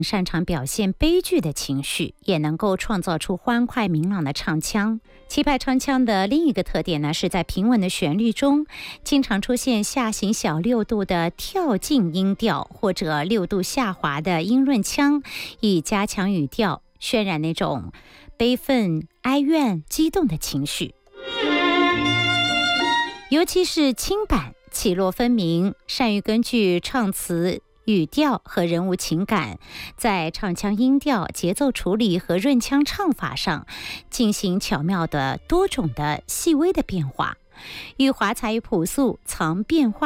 擅长表现悲剧的情绪，也能够创造出欢快明朗的唱腔。七拍唱腔的另一个特点呢，是在平稳的旋律中，经常出现下行小6度的跳进音调，或者6度下滑的音润腔，以加强语调，渲染那种悲愤、哀怨、激动的情绪。尤其是轻板，起落分明，善于根据唱词、语调和人物情感，在唱腔音调、节奏处理和润腔唱法上进行巧妙的多种的细微的变化，与华彩与朴素藏变化